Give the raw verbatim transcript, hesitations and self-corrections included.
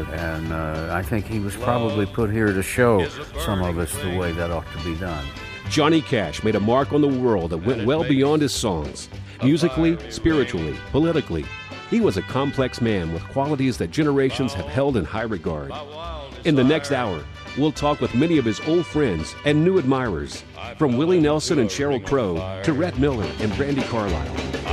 it, and uh, I think he was probably put here to show some of us the way that ought to be done. Johnny Cash made a mark on the world that went well beyond his songs. Musically, spiritually, politically, he was a complex man with qualities that generations have held in high regard. In the next hour, we'll talk with many of his old friends and new admirers, from Willie Nelson and Sheryl Crow to Rhett Miller and Brandi Carlile.